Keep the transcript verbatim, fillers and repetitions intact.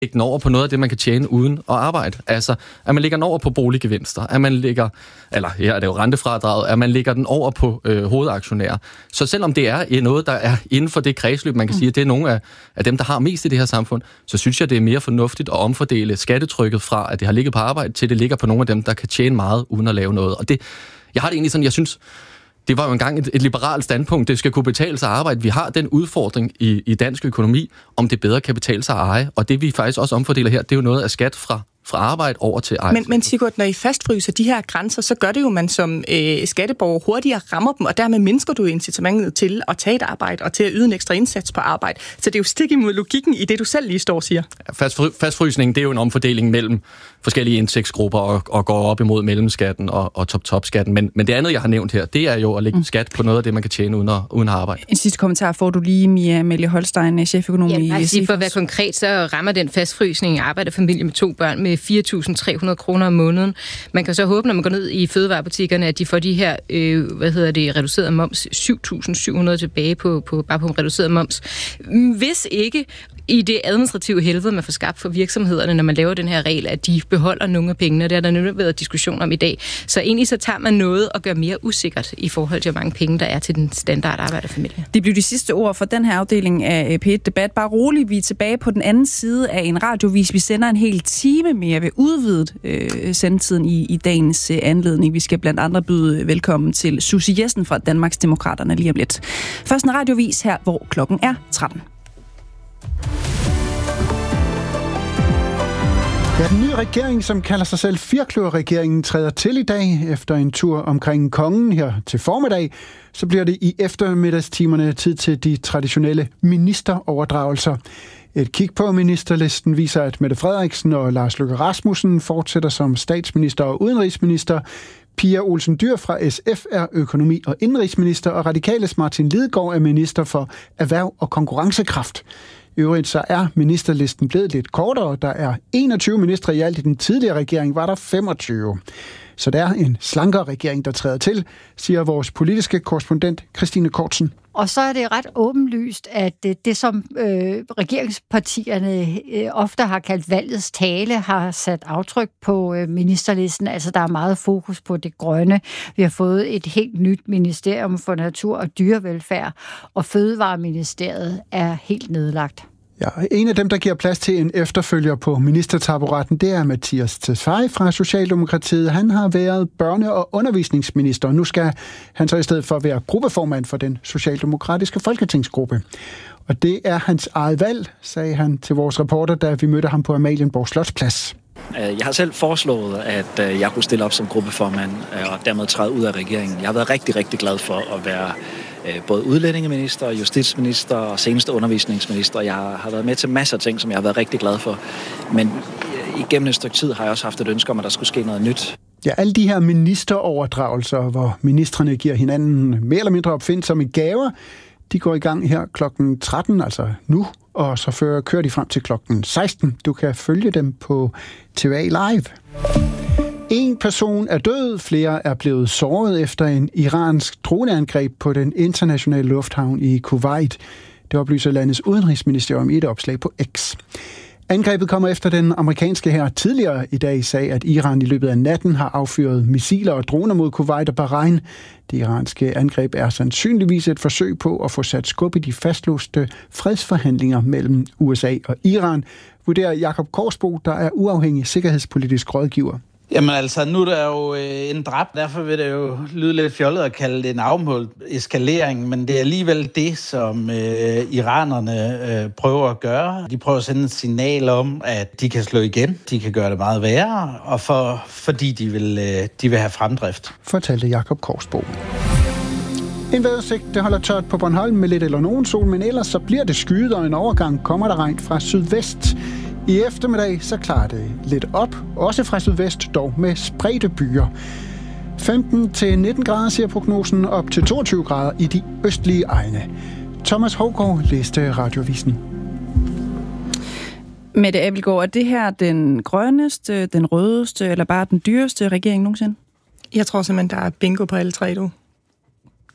lægge den over på noget af det, man kan tjene uden at arbejde. Altså, at man lægger den over på boliggevinster, at man lægger, eller her er det jo rentefradraget, at man lægger den over på øh, hovedaktionærer. Så selvom det er noget, der er inden for det kredsløb, man kan mm. sige, at det er nogle af, af dem, der har mest i det her samfund, så synes jeg, det er mere fornuftigt at omfordele skattetrykket fra, at det har ligget på arbejde, til det ligger på nogle af dem, der kan tjene meget uden at lave noget. Og det, jeg har det egentlig sådan, jeg synes, det var jo engang et, et liberalt standpunkt. Det skal kunne betale sig at arbejde. Vi har den udfordring i, i dansk økonomi, om det bedre kan betale sig at eje. Og det vi faktisk også omfordeler her, det er jo noget af skat fra, fra arbejde over til eje. Men, men Sigurd, når I fastfryser de her grænser, så gør det jo, at man som øh, skatteborger hurtigere rammer dem, og dermed mindsker du incitamentet til at tage et arbejde og til at yde en ekstra indsats på arbejde. Så det er jo stik imod logikken i det, du selv lige står og siger. Ja, fastfry, fastfrysning, det er jo en omfordeling mellem forskellige indtægtsgrupper og, og går op imod mellemskatten og, og top-top-skatten. Men, men det andet, jeg har nævnt her, det er jo at lægge mm. skat på noget af det, man kan tjene uden at, uden at arbejde. En sidste kommentar får du lige, Mia Amalie Holstein, cheføkonom i ja, sige, for at være konkret, så rammer den fastfrysning arbejderfamilie med to børn med fire tusind tre hundrede kroner om måneden. Man kan så håbe, når man går ned i fødevarebutikkerne, at de får de her, øh, hvad hedder det, reduceret moms, syv tusind syv hundrede tilbage på, på, bare på reduceret moms. Hvis ikke i det administrative helvede, man får skabt for virksomhederne, når man laver den her regel, at de beholder nogle af pengene, og det er der nemlig været diskussion om i dag. Så egentlig så tager man noget og gør mere usikkert i forhold til, hvor mange penge der er til den standard arbejderfamilie. Det blev de sidste ord for den her afdeling af P et Debat. Bare roligt, vi er tilbage på den anden side af en radiovis. Vi sender en hel time mere ved udvidet øh, sendetiden i, i dagens øh, anledning. Vi skal blandt andre byde velkommen til Susie Jessen fra Danmarks Demokraterne lige om lidt. Først en radiovis her, hvor klokken er tretten. Ja, den nye regering, som kalder sig selv Firkløver-regeringen, træder til i dag. Efter en tur omkring kongen her til formiddag, så bliver det i eftermiddagstimerne tid til de traditionelle ministeroverdragelser. Et kig på ministerlisten viser, at Mette Frederiksen og Lars Løkke Rasmussen fortsætter som statsminister og udenrigsminister. Pia Olsen Dyhr fra S F er økonomi- og indrigsminister, og Radikales Martin Lidegaard er minister for erhverv og konkurrencekraft. I øvrigt så er ministerlisten blevet lidt kortere. Der er enogtyve ministre i alt. I den tidligere regering var der femogtyve. Så det er en slankere regering, der træder til, siger vores politiske korrespondent Christine Kortsen. Og så er det ret åbenlyst, at det, det som øh, regeringspartierne øh, ofte har kaldt valgets tale, har sat aftryk på øh, ministerlisten. Altså der er meget fokus på det grønne. Vi har fået et helt nyt ministerium for natur og dyrevelfærd, og Fødevareministeriet er helt nedlagt. Ja, en af dem, der giver plads til en efterfølger på ministertaburetten, det er Mathias Tesfaye fra Socialdemokratiet. Han har været børne- og undervisningsminister. Nu skal han så i stedet for være gruppeformand for den socialdemokratiske folketingsgruppe. Og det er hans eget valg, sagde han til vores reporter, da vi mødte ham på Amalienborg Slotsplads. Jeg har selv foreslået, at jeg kunne stille op som gruppeformand og dermed træde ud af regeringen. Jeg har været rigtig, rigtig glad for at være både udlændingeminister, justitsminister og seneste undervisningsminister. Jeg har været med til masser af ting, som jeg har været rigtig glad for. Men igennem et stykke tid har jeg også haft et ønske om, at der skulle ske noget nyt. Ja, alle de her ministeroverdragelser, hvor ministrene giver hinanden mere eller mindre opfindsomme gaver, de går i gang her klokken tretten, altså nu, og så fører, kører de frem til klokken seksten. Du kan følge dem på T V A Live. En person er død, flere er blevet såret efter en iransk droneangreb på den internationale lufthavn i Kuwait. Det oplyser landets udenrigsministerium i et opslag på X. Angrebet kommer efter den amerikanske hær tidligere i dag sagde, at Iran i løbet af natten har affyret missiler og droner mod Kuwait og Bahrain. Det iranske angreb er sandsynligvis et forsøg på at få sat skub i de fastlåste fredsforhandlinger mellem U S A og Iran, vurderer Jakob Korsbo, der er uafhængig sikkerhedspolitisk rådgiver. Jamen altså, nu er der jo øh, en dræb, derfor vil det jo lyde lidt fjollet at kalde det en afmålt eskalering, men det er alligevel det, som øh, iranerne øh, prøver at gøre. De prøver at sende et signal om, at de kan slå igen, de kan gøre det meget værre, og for, fordi de vil, øh, de vil have fremdrift. Fortalte Jakob Korsbo. En vejrudsigt, det holder tørt på Bornholm med lidt eller nogen sol, men ellers så bliver det skyet, og en overgang kommer der regn fra sydvest. I eftermiddag så klarer det lidt op, også fra sydvest, dog med spredte byer. femten til nitten grader siger prognosen, op til toogtyve grader i de østlige egne. Thomas Hougaard læste Radiovisen. Mette Abildgaard, er det her den grønneste, den rødeste eller bare den dyreste regering nogensinde? Jeg tror simpelthen, der er bingo på alle tre, du.